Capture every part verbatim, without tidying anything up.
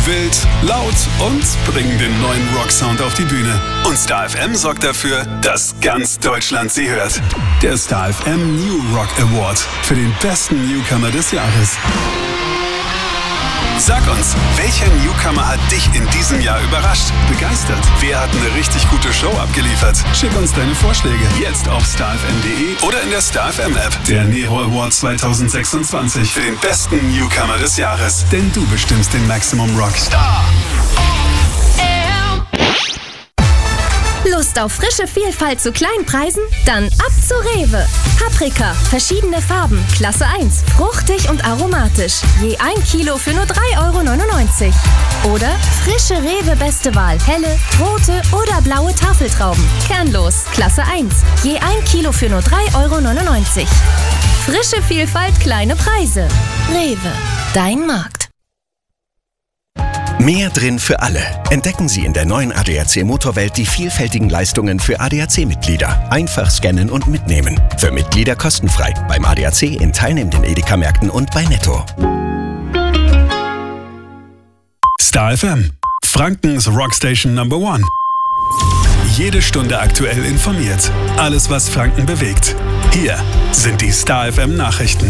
Wild, laut und bringen den neuen Rocksound auf die Bühne. Und Star F M sorgt dafür, dass ganz Deutschland sie hört. Der Star F M New Rock Award für den besten Newcomer des Jahres. Sag uns, welcher Newcomer hat dich in diesem Jahr überrascht, begeistert? Wer hat eine richtig gute Show abgeliefert? Schick uns deine Vorschläge jetzt auf star f m punkt d e oder in der Star F M App. Der Nero Award zwanzig sechsundzwanzig für den besten Newcomer des Jahres. Denn du bestimmst den Maximum Rock. Star Lust auf frische Vielfalt zu kleinen Preisen? Dann ab zu Rewe. Paprika, verschiedene Farben, Klasse eins, fruchtig und aromatisch. Je ein Kilo für nur drei Euro neunundneunzig. Oder frische Rewe Beste Wahl, helle, rote oder blaue Tafeltrauben. Kernlos, Klasse eins. Je ein Kilo für nur drei Euro neunundneunzig. Frische Vielfalt, kleine Preise. Rewe, dein Markt. Mehr drin für alle. Entdecken Sie in der neuen A D A C Motorwelt die vielfältigen Leistungen für A D A C-Mitglieder. Einfach scannen und mitnehmen. Für Mitglieder kostenfrei. Beim A D A C in teilnehmenden Edeka-Märkten und bei Netto. Star F M, Frankens Rockstation Number One. Jede Stunde aktuell informiert. Alles, was Franken bewegt. Hier sind die Star F M Nachrichten.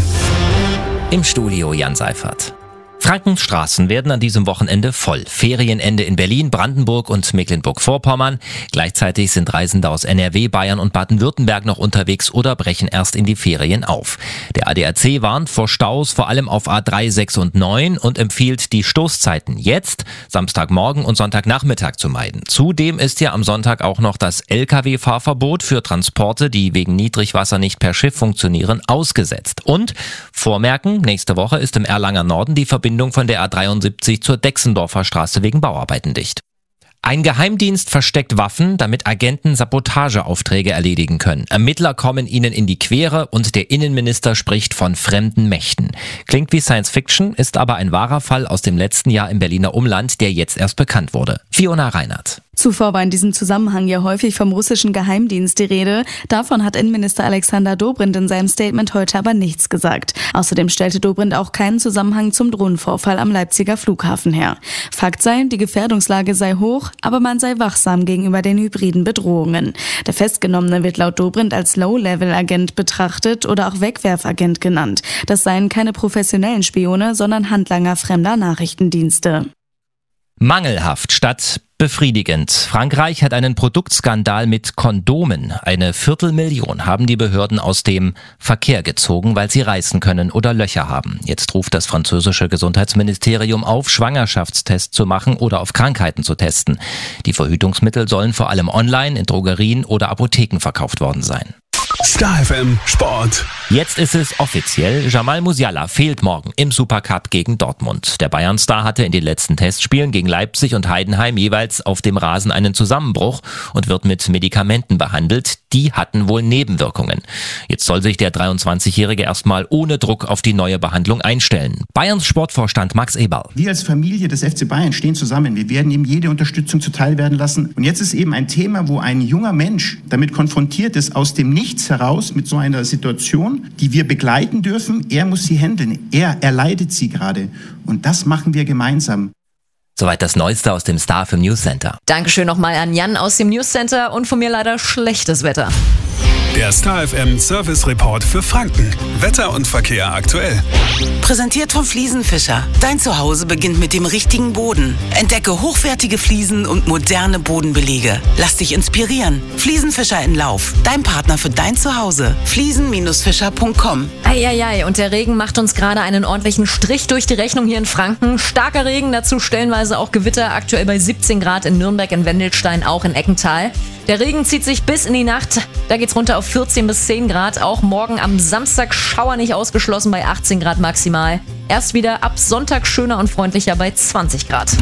Im Studio Jan Seifert. Frankens Straßen werden an diesem Wochenende voll. Ferienende in Berlin, Brandenburg und Mecklenburg-Vorpommern. Gleichzeitig sind Reisende aus N R W, Bayern und Baden-Württemberg noch unterwegs oder brechen erst in die Ferien auf. Der A D A C warnt vor Staus, vor allem auf A drei, sechs und neun und empfiehlt, die Stoßzeiten jetzt, Samstagmorgen und Sonntagnachmittag zu meiden. Zudem ist ja am Sonntag auch noch das L K W-Fahrverbot für Transporte, die wegen Niedrigwasser nicht per Schiff funktionieren, ausgesetzt. Und vormerken, nächste Woche ist im Erlanger Norden die Verbindung von der A dreiundsiebzig zur Dexendorfer Straße wegen Bauarbeiten dicht. Ein Geheimdienst versteckt Waffen, damit Agenten Sabotageaufträge erledigen können. Ermittler kommen ihnen in die Quere und der Innenminister spricht von fremden Mächten. Klingt wie Science Fiction, ist aber ein wahrer Fall aus dem letzten Jahr im Berliner Umland, der jetzt erst bekannt wurde. Fiona Reinhardt. Zuvor war in diesem Zusammenhang ja häufig vom russischen Geheimdienst die Rede. Davon hat Innenminister Alexander Dobrindt in seinem Statement heute aber nichts gesagt. Außerdem stellte Dobrindt auch keinen Zusammenhang zum Drohnenvorfall am Leipziger Flughafen her. Fakt sei, die Gefährdungslage sei hoch, aber man sei wachsam gegenüber den hybriden Bedrohungen. Der Festgenommene wird laut Dobrindt als Low-Level-Agent betrachtet oder auch Wegwerfagent genannt. Das seien keine professionellen Spione, sondern Handlanger fremder Nachrichtendienste. Mangelhaft statt befriedigend. Frankreich hat einen Produktskandal mit Kondomen. Eine Viertelmillion haben die Behörden aus dem Verkehr gezogen, weil sie reißen können oder Löcher haben. Jetzt ruft das französische Gesundheitsministerium auf, Schwangerschaftstests zu machen oder auf Krankheiten zu testen. Die Verhütungsmittel sollen vor allem online, in Drogerien oder Apotheken verkauft worden sein. Star F M Sport. Jetzt ist es offiziell. Jamal Musiala fehlt morgen im Supercup gegen Dortmund. Der Bayern-Star hatte in den letzten Testspielen gegen Leipzig und Heidenheim jeweils auf dem Rasen einen Zusammenbruch und wird mit Medikamenten behandelt. Die hatten wohl Nebenwirkungen. Jetzt soll sich der dreiundzwanzigjährige erstmal ohne Druck auf die neue Behandlung einstellen. Bayerns Sportvorstand Max Eberl. Wir als Familie des F C Bayern stehen zusammen. Wir werden ihm jede Unterstützung zuteil werden lassen. Und jetzt ist eben ein Thema, wo ein junger Mensch damit konfrontiert ist, aus dem Nichts heraus mit so einer Situation, die wir begleiten dürfen. Er muss sie handeln. Er erleidet sie gerade. Und das machen wir gemeinsam. Soweit das Neueste aus dem Star F M News Center. Dankeschön nochmal an Jan aus dem News Center und von mir leider schlechtes Wetter. Der Star F M Service Report für Franken. Wetter und Verkehr aktuell. Präsentiert von Fliesenfischer. Dein Zuhause beginnt mit dem richtigen Boden. Entdecke hochwertige Fliesen und moderne Bodenbelege. Lass dich inspirieren. Fliesenfischer in Lauf. Dein Partner für dein Zuhause. fliesen Fischer punkt com. Eieiei, und der Regen macht uns gerade einen ordentlichen Strich durch die Rechnung hier in Franken. Starker Regen, dazu stellenweise auch Gewitter. Aktuell bei siebzehn Grad in Nürnberg, in Wendelstein, auch in Eckental. Der Regen zieht sich bis in die Nacht. Da geht's runter auf vierzehn bis zehn Grad. Auch morgen am Samstag Schauer nicht ausgeschlossen bei achtzehn Grad maximal. Erst wieder ab Sonntag schöner und freundlicher bei zwanzig Grad.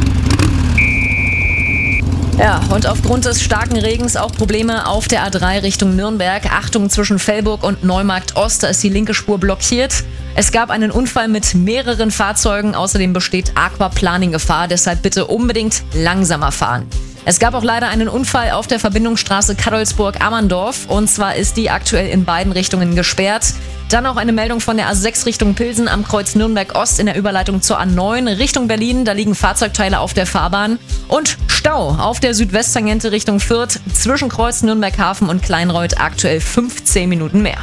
Ja, und aufgrund des starken Regens auch Probleme auf der A drei Richtung Nürnberg. Achtung, zwischen Fellburg und Neumarkt Ost, da ist die linke Spur blockiert. Es gab einen Unfall mit mehreren Fahrzeugen. Außerdem besteht Aquaplaning-Gefahr, deshalb bitte unbedingt langsamer fahren. Es gab auch leider einen Unfall auf der Verbindungsstraße Kadolsburg-Ammerndorf und zwar ist die aktuell in beiden Richtungen gesperrt. Dann auch eine Meldung von der A sechs Richtung Pilsen am Kreuz Nürnberg-Ost in der Überleitung zur A neun Richtung Berlin. Da liegen Fahrzeugteile auf der Fahrbahn. Und Stau auf der Südwesttangente Richtung Fürth zwischen Kreuz Nürnberg-Hafen und Kleinreuth aktuell fünfzehn Minuten mehr.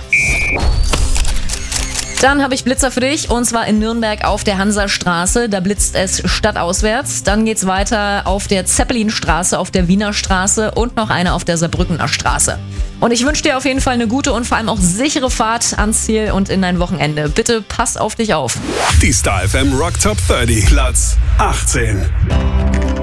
Dann habe ich Blitzer für dich und zwar in Nürnberg auf der Hansastraße. Da blitzt es stadtauswärts. Dann geht's weiter auf der Zeppelinstraße, auf der Wiener Straße und noch eine auf der Saarbrückener Straße. Und ich wünsche dir auf jeden Fall eine gute und vor allem auch sichere Fahrt ans Ziel und in dein Wochenende. Bitte pass auf dich auf. Die Star F M Rock Top dreißig, Platz achtzehn.